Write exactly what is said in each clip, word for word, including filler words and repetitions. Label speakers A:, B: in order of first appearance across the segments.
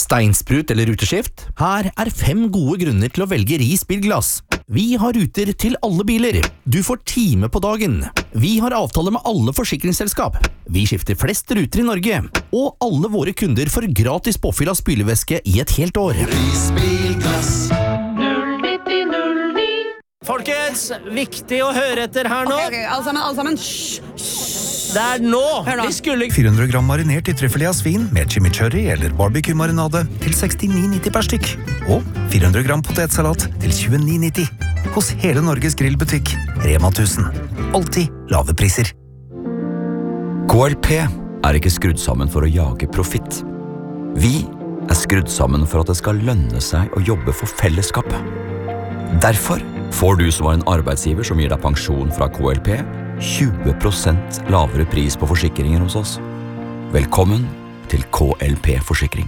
A: Steinsprut eller ruteskift? Her er fem gode grunner til å velge Ris bilglass. Vi har ruter til alle biler. Du får time på dagen. Vi har avtale med alle forsikringsselskap. Vi skifter flest ruter i Norge. Og alle våre kunder får gratis påfyll av spylevæske i et helt år.
B: Ris bilglass.
C: null nitti null ni.
D: Folkens, viktig å høre etter her nå.
E: Ok, ok, alle sammen, alle sammen. Hysj, hysj.
D: Det er nå.
E: Hør nå.
D: Vi skulle...
F: fire hundre gram marinert i trøffelé av svin med chimichurri eller barbecue-marinade til sekstini nitti per stykk. Og fire hundre gram potetsalat til tjueni nitti. Hos hele Norges grillbutikk, Rema tusen. Alltid lave priser.
G: K L P er ikke skrudd sammen for å jage profitt. Vi er skrudd sammen for at det skal lønne seg å jobbe for fellesskapet. Derfor får du som var en arbeidsgiver som gir deg pensjon fra K L P, tjue prosent lavere pris på forsikringer hos oss. Velkommen til K L P Forsikring.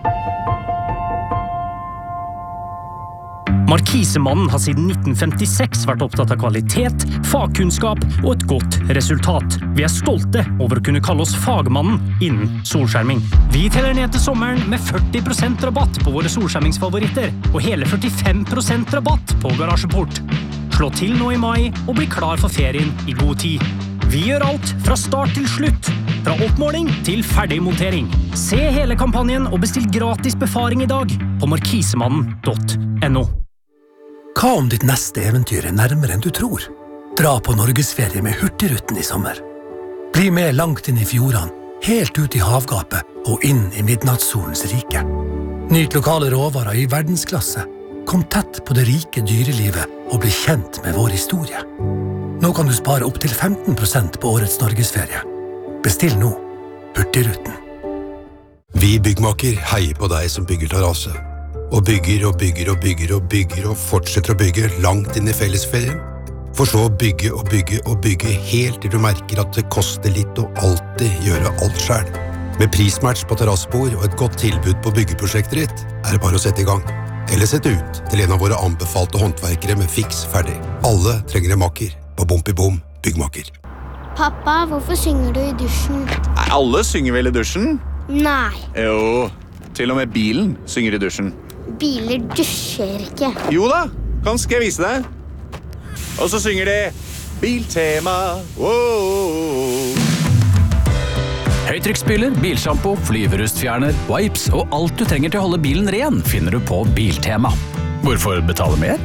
H: Markisemannen har siden nitten femtiseks vært opptatt av kvalitet, fagkunnskap og et godt resultat. Vi er stolte over å kunne kalle oss fagmannen innen solskjerming. Vi teller ned til sommeren med førti prosent rabatt på våre solskjermingsfavoritter og hele førtifem prosent rabatt på garasjeport. Slå til nå i mai og bli klar for ferien i god tid. Vi gjør alt fra start til slutt, fra oppmåling til ferdigmontering. Se hele kampanjen og bestill gratis befaring i dag på markisemannen punktum no.
I: Hva om ditt neste eventyr er nærmere enn du tror? Dra på Norgesferie med Hurtigruten i sommer. Bli med langt inn i fjordene, helt ut i havgapet og inn i midnattssolens rike. Nyt lokale råvarer i verdensklasse. Kom tett på det rike dyrelivet og bli kjent med vår historie. Nå kan du spare opp til femten prosent på årets Norgesferie. Bestill nå. Hurtigruten.
J: Vi byggmaker heier på deg som bygger terrasse. Og bygger og bygger og bygger og bygger og fortsetter å bygge langt inn i fellesferien. For så å bygge og bygge og bygge helt til du merker at det koster litt å alltid gjøre alt selv. Med prismatch på terrassebord og et godt tilbud på byggeprosjektet ditt, er det bare å sette i gang. Eller sette ut til en av våre anbefalte håndverkere med fiks ferdig. Alle trenger en makker på Bompi Bom Byggmaker.
K: Pappa, hvorfor synger du i dusjen?
L: Nei, alle synger vel i dusjen?
K: Nei.
L: Jo, til og med bilen synger i dusjen.
K: Biler dusjer ikke.
L: Jo da, kan skal jeg vise deg. Og så synger de Biltema. Wow.
M: Høytrykksspyler, bilshampoo, flyverustfjerner, wipes og alt du trenger til å holde bilen ren finner du på Biltema. Hvorfor betale mer?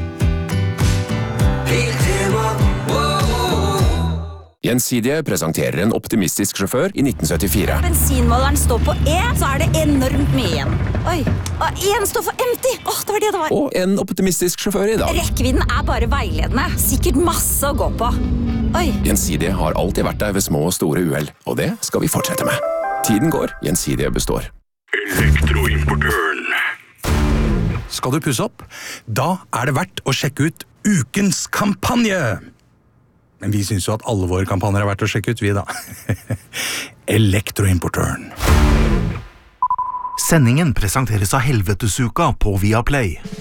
B: Biltema.
N: Gjensidige presenterer en optimistisk sjåfør i nitten syttifire.
O: Bensinmåleren står på E, så er det enormt mye igjen. Oi, og en står for empty. Åh, det var det det var.
N: Og en optimistisk sjåfør i dag.
O: Rekkevidden er bare veiledende. Sikkert masse å gå på. Oi.
N: Gjensidige har alltid vært der ved små og store uheld, og det skal vi fortsette med. Tiden går, Gjensidige består.
P: Elektroimportøren. Skal du pusse opp? Da er det verdt å sjekke ut ukens kampanje. Men vi synes jo at alle våre kampanjer er verdt å sjekke ut, vi da. Elektroimportøren.
Q: Sendingen presenteres av Helvetesuka på Viaplay.